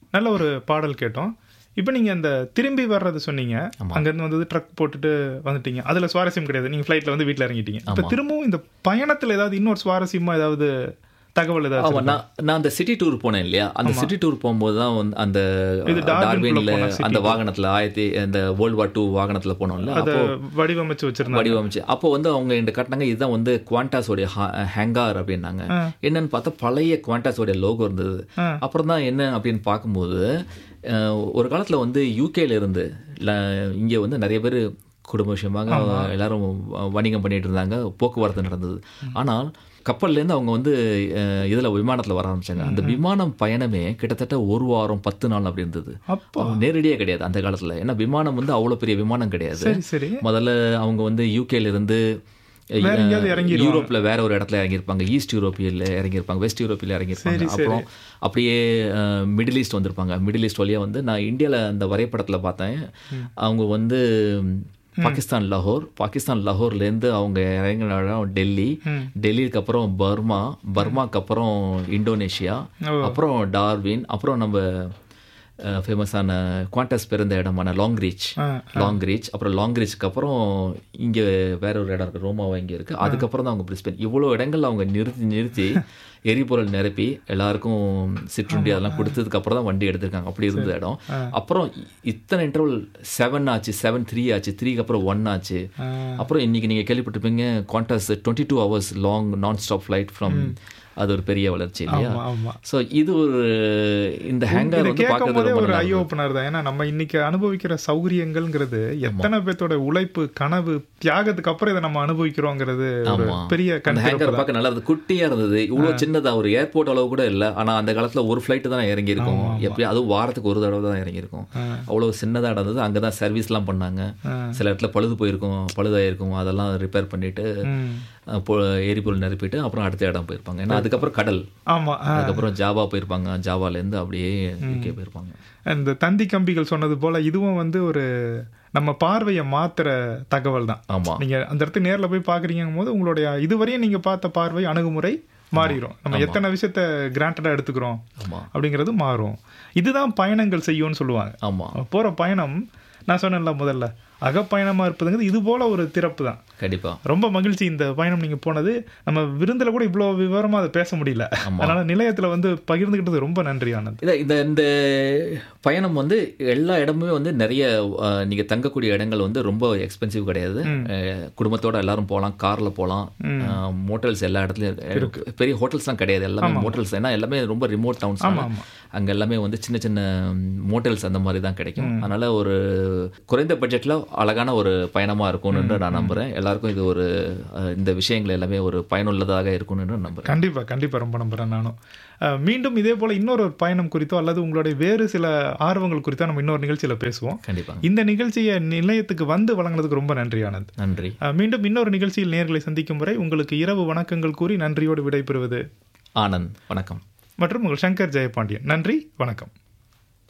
நல்ல ஒரு பாடல் கேட்டோம். இப்போ நீங்க அந்த திரும்பி வர்றது சொன்னீங்க. அங்கேருந்து வந்து ட்ரக் போட்டுட்டு வந்துட்டீங்க. அதுல சுவாரஸ்யம் கிடையாது. நீங்க ஃப்ளைட்ல வந்து வீட்டில் இறங்கிட்டீங்க. இப்போ திரும்பவும் இந்த பயணத்தில் ஏதாவது இன்னொரு சுவாரஸ்யமா ஏதாவது தகவல் ஏதாவது? நான் அந்த சிட்டி டூர் போனேன் இல்லையா, அந்த சிட்டி டூர் போகும்போது தான் வந்து அந்த டார்வின்ல அந்த வாகனத்தில் இந்த வேர்ல்டு வார் 2 வாகனத்தில் போனோம்ல, அப்போ வடிவமைச்சு அப்போ வந்து அவங்க என்கிட்ட காட்டினாங்க, இதுதான் வந்து குவாண்டாஸோடைய ஹேங்கார் அப்படின்னாங்க. என்னன்னு பார்த்தா பழைய குவாண்டாஸோடைய லோகோ இருந்தது. அப்புறம் தான் என்ன அப்படின்னு பார்க்கும்போது, ஒரு காலத்தில் வந்து யூகேல இருந்து இங்கே வந்து நிறைய பேர் குடும்ப விஷயமாக எல்லாரும் வணிகம் பண்ணிட்டு இருந்தாங்க, போக்குவரத்து நடந்தது. ஆனால் கப்பல்லேருந்து அவங்க வந்து இதில் விமானத்தில் வர ஆரம்பிச்சாங்க. அந்த விமானம் பயணமே கிட்டத்தட்ட 1 வாரம் 10 நாள் அப்படி இருந்தது. நேரடியாக கிடையாது அந்த காலத்தில். ஏன்னா விமானம் வந்து அவ்வளோ பெரிய விமானம் கிடையாது. முதல்ல அவங்க வந்து யூகேல இருந்து யூரோப்பில் வேற ஒரு இடத்துல இறங்கியிருப்பாங்க, ஈஸ்ட் யூரோப்பியில் இறங்கியிருப்பாங்க, வெஸ்ட் யூரோப்பியில் இறங்கியிருப்பாங்க. அப்புறம் அப்படியே மிடில் ஈஸ்ட் வந்திருப்பாங்க. மிடில் ஈஸ்ட் வழியாக வந்து நான் இந்தியாவில் அந்த வரைபடத்தில் பார்த்தேன், அவங்க வந்து பாகிஸ்தான் லாகூர்லேருந்து அவங்க இறங்கின இடம் டெல்லிக்கு அப்புறம் பர்மாக்கு அப்புறம் இந்தோனேஷியா, அப்புறம் டார்வின், அப்புறம் நம்ம ஃபேமஸான குவாண்டஸ் பிறந்த இடமான லாங் ரீச், அப்புறம் லாங் ரீச்சுக்கு அப்புறம் இங்கே வேற ஒரு இடம் இருக்குது, ரோமாவா இங்கே இருக்குது. அதுக்கப்புறம் தான் அவங்க பிரிஸ்பேன். இவ்வளோ இடங்கள் அவங்க நிறுத்தி எரிபொருள் நிரப்பி எல்லாருக்கும் சிற்றுண்டி அதெல்லாம் கொடுத்ததுக்கு அப்புறம் தான் வண்டி எடுத்திருக்காங்க. அப்படி இருந்த இடம். அப்புறம் இத்தனை இன்டர்வல் 7 ஆச்சு, 7 3 ஆச்சு, 3க்கு அப்புறம் 1 ஆச்சு. அப்புறம் இன்னைக்கு நீங்கள் கேள்விப்பட்டிருப்பீங்க, குவாண்டஸ் 22 hours லாங் நான் ஸ்டாப் ஃப்ளைட் ஃப்ரம். அது ஒரு பெரிய வளர்ச்சி இல்லையா? ஸோ இது ஒரு இந்த ஹேங்கர் வந்து பார்க்கறது ஒரு ஐ ஓப்பனர் தான். ஏன்னா நம்ம இன்னைக்கு அனுபவிக்கிற சௌகரியங்கள்ங்கிறது எத்தனை பேர்த்தோட உழைப்பு, கனவு, தியாகத்துக்கு அப்புறம் இதை நம்ம அனுபவிக்கிறோங்கிறது பெரிய. அந்த ஹேங்கர் பார்க்க நல்லா இருந்தது, குட்டியா இருந்தது, இவ்வளோ சின்னதா, ஒரு ஏர்போர்ட் அளவு கூட இல்லை. ஆனால் அந்த காலத்துல ஒரு ஃப்ளைட்டு தான் இறங்கியிருக்கும், எப்பயும் அதுவும் வாரத்துக்கு ஒரு தடவை தான் இறங்கியிருக்கும். அவ்வளோ சின்னதாக இருந்தது. அங்கே தான் சர்வீஸ்லாம் பண்ணாங்க. சில இடத்துல பழுதாயிருக்கும், அதெல்லாம் ரிப்பேர் பண்ணிட்டு எரிபொருள் நிரப்பிட்டு அப்புறம் அடுத்த இடம் போயிருப்பாங்க. ஏன்னா அதுக்கப்புறம் கடல், அதுக்கப்புறம் ஜாவா போயிருப்பாங்க, ஜாவாலேருந்து அப்படியே யூகே போயிருப்பாங்க. இந்த தந்தி கம்பிகள் சொன்னது போல இதுவும் வந்து ஒரு நம்ம பார்வையை மாத்துற தகவல் தான். நீங்க அந்த இடத்துக்கு நேரில் போய் பார்க்குறீங்கும் போது உங்களுடைய இதுவரையும் நீங்க பார்த்த பார்வை, அணுகுமுறை மாறிடும். நம்ம எத்தனை விஷயத்த கிராண்டடா எடுத்துக்கிறோம் அப்படிங்கிறது மாறும். இதுதான் பயணங்கள் செய்யும்னு சொல்லுவாங்க. போற பயணம் நான் சொன்னேன்ல முதல்ல, அகப்பயணமா இருப்பதுங்கிறது இது போல ஒரு திறப்பு தான். கண்டிப்பா ரொம்ப மகிழ்ச்சி இந்த பயணம் நீங்க போனது. நம்ம விருந்தில் கூட இவ்வளோ விவரமா அதை பேச முடியல. அதனால நிலையத்தில் வந்து பகிர்ந்துக்கிட்டது ரொம்ப நன்றி ஆனந்த். இந்த பயணம் வந்து எல்லா இடமுமே வந்து நிறைய நீங்க தங்கக்கூடிய இடங்கள் வந்து ரொம்ப எக்ஸ்பென்சிவ் கிடையாது. குடும்பத்தோட எல்லாரும் போகலாம், கார்ல போகலாம். மோட்டல்ஸ் எல்லா இடத்துலயும் இருக்கு. பெரிய ஹோட்டல்ஸ்லாம் கிடையாது, எல்லாமே மோட்டல்ஸ். ஏன்னா எல்லாமே ரொம்ப ரிமோட் டவுன்ஸ், அங்க எல்லாமே வந்து சின்ன சின்ன மோட்டல்ஸ் அந்த மாதிரி தான் கிடைக்கும். அதனால ஒரு குறைந்த பட்ஜெட்ல அழகான ஒரு பயணமா இருக்கும்னு நான் நம்புறேன். எல்லாருக்கும் இது ஒரு இந்த விஷயங்கள் எல்லாமே ஒரு பயனுள்ளதாக இருக்கும்னு நம்புறேன். கண்டிப்பா ரொம்ப நம்புறேன் நானும். மீண்டும் இதே போல இன்னொரு பயணம் குறித்தோ அல்லது உங்களுடைய வேறு சில ஆர்வங்கள் குறித்தோ நம்ம இன்னொரு நிகழ்ச்சியில பேசுவோம். கண்டிப்பா. இந்த நிகழ்ச்சியை நிலையத்துக்கு வந்து வழங்கினதுக்கு ரொம்ப நன்றி ஆனந்த். நன்றி. மீண்டும் இன்னொரு நிகழ்ச்சியில் நேர்களை சந்திக்கும் வரை உங்களுக்கு இரவு வணக்கங்கள் கூறி நன்றியோடு விடைபெறுவது ஆனந்த். வணக்கம். மற்றும் உங்கள் சங்கர் ஜெயபாண்டியன். நன்றி, வணக்கம்.